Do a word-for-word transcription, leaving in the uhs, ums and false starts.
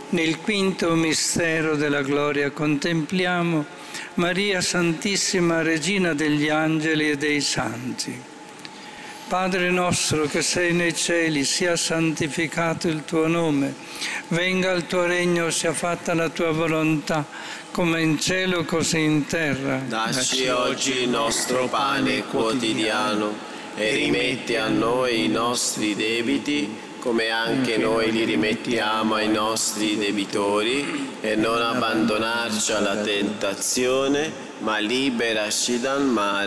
Nel quinto mistero della gloria contempliamo Maria Santissima, Regina degli angeli e dei santi. Padre nostro che sei nei cieli, sia santificato il tuo nome, venga il tuo regno, sia fatta la tua volontà, come in cielo così in terra. Dacci oggi il nostro pane quotidiano e rimetti a noi i nostri debiti, come anche noi li rimettiamo ai nostri debitori, e non abbandonarci alla tentazione, ma liberaci dal male.